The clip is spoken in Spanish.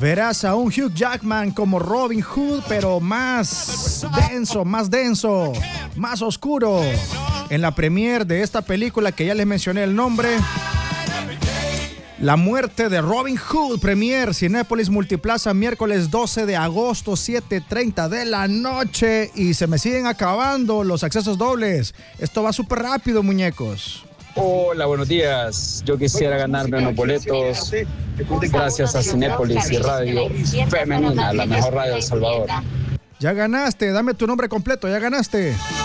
Verás a un Hugh Jackman como Robin Hood, pero más denso, más oscuro. En la premiere de esta película que ya les mencioné el nombre, La muerte de Robin Hood, premier Cinépolis Multiplaza, miércoles 12 de agosto, 7:30 de la noche. Y se me siguen acabando los accesos dobles. Esto va súper rápido, muñecos. Hola, buenos días. Yo quisiera ganarme unos boletos gracias a Cinépolis y Radio Femenina, la mejor radio de El Salvador. Ya ganaste, dame tu nombre completo, ya ganaste.